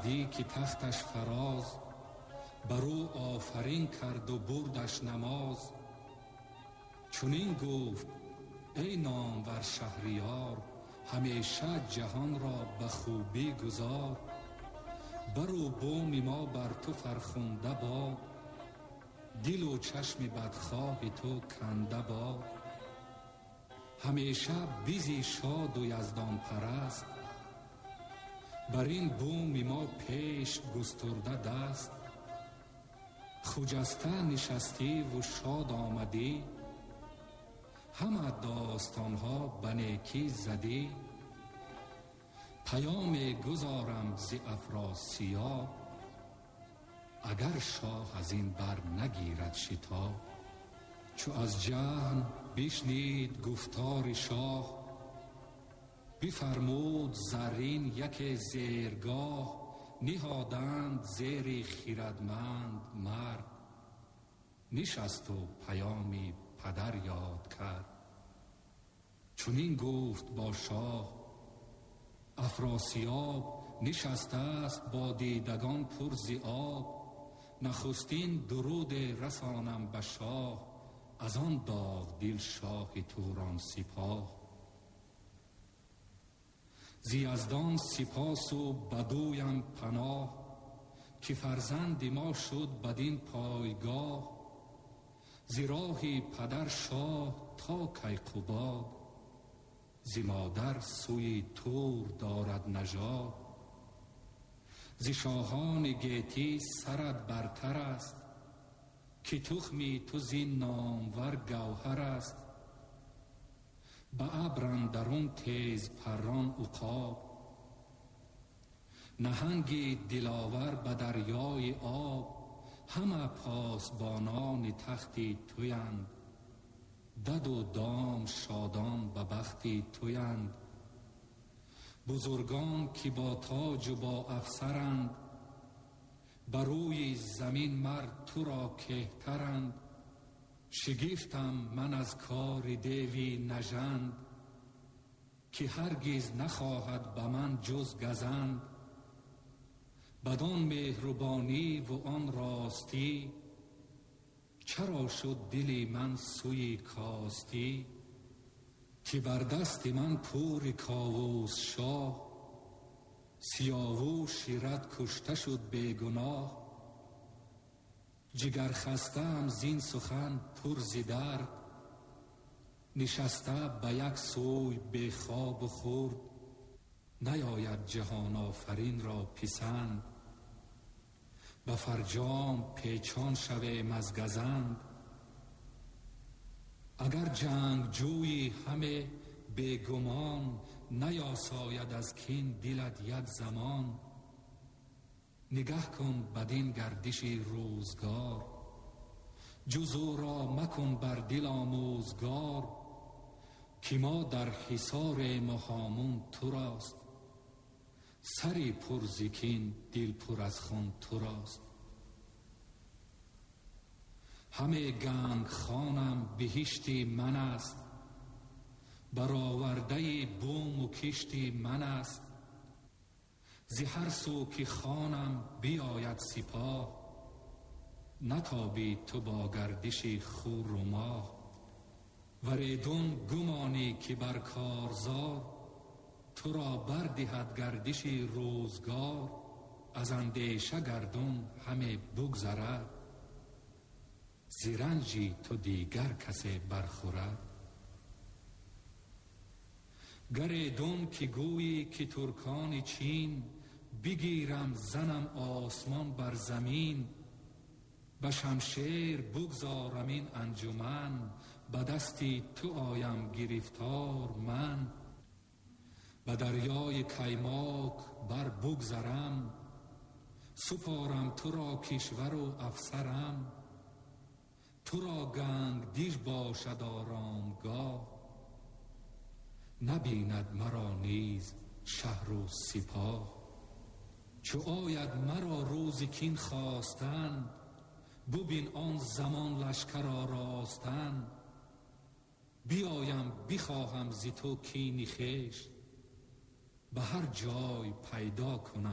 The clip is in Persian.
یزدی که تختش فراز، برو آفرین کرد و بردش نماز. چنین گفت ای نامور شهریار، همیشه جهان را به خوبی گذار. برو بوم ما بر تو فرخنده باد، دل و چشم بدخواه تو کنده باد. همیشه بیزی شاد و یزدان پرست، بر این بوم ما پیش گسترده دست. خجسته نشستی و شاد آمدی، همه داستانها به نیکی زدی. پیام گذارم ز افراسیاب، اگر شاه از این بر نگیرد شتاب. چو از جهل بشنید گفتار شاه، بفرمود زرین یک زیرگاه. نهادند زیر خردمند مرد، نشست و پیامی پدر یاد کرد. چنین گفت با شاه افراسیاب، نشسته است با دیدگان پر ز آب. نخستین درود رسانم به شاه، از آن داغ دل شاه توران سپاه. ز یزدان سپاس و بدویم پناه، که فرزند ما شد بدین پایگاه. ز راه پدر شاه تا کیقباد، ز مادر سوی تور دارد نژاد. ز شاهان گیتی سرت برتر است، که تخمی تو زین نامور گوهر است. به ابر اندرون تیز پران عقاب، نهنگی دلاور به دریای آب. همه پاسبانان تختی تویند، دد و دام شادان به بختی تویند. بزرگان که با تاج و با افسرند، بر روی زمین مرد تو را کهترند. شگفتم من از کار دیوی نژند، که هرگز نخواهد به من جز گزند. بدان مهربانی و آن راستی، چرا شد دلی من سوی کاستی. که بر دست من پور کاووس شاه، سیاووش شیرد کشته شد بیگناه. جگر خستم زین سخن پر ز درد، نشسته به یک سوی بی خواب و خورد. نیاید جهان آفرین را پسند، به فرجام پیچان شویم از گزند. اگر جنگ جوی همه بیگمان، نیاساید از کین دلت یک زمان. نگه کن بدین گردش روزگار، جز او را مکن بر دل آموزگار. که ما در حصار مهامون تو راست، سری پر ز کین دل پر از خون تو راست. همه گنگ خانم بهشتی من است، برآورده بوم و کشتی من است. ز هر سو که خانم بیاید سپاه، نتابی تو با گردش خور و ماه. وریدون گمانی که بر کارزار، تو را بردهد گردش روزگار. از اندیشه گردون همه بگذرد، ز رنجی تو دیگر کسی برخورد. گریدون که گویی که ترکان چین، بگیرم زنم آسمان بر زمین. به شمشیر بگذارم این انجمن، به دستی تو آیم گرفتار من. به دریای کیماک بر بگذرم، سپارم تو را کشور و افسرم. تو را گنگ دیش باشد آرامگاه، نبیند مرا نیز شهر و سپاه. چو آید مرا روز کین خواستن، ببین آن زمان لشکر آراستن. بیایم بخواهم ز تو کین خویش، به هر جای پیدا کنم